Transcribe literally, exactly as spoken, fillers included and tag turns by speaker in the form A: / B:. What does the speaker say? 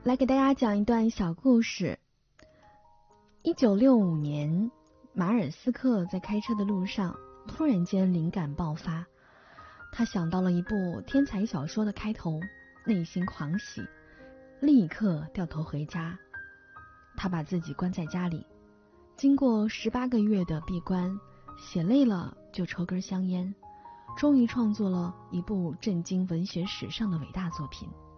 A: 来给大家讲一段小故事。一九六五年，马尔斯克在开车的路上突然间灵感爆发，他想到了一部天才小说的开头，内心狂喜，立刻掉头回家。他把自己关在家里，经过十八个月的闭关，写累了就抽根香烟，终于创作了一部震惊文学史上的伟大作品《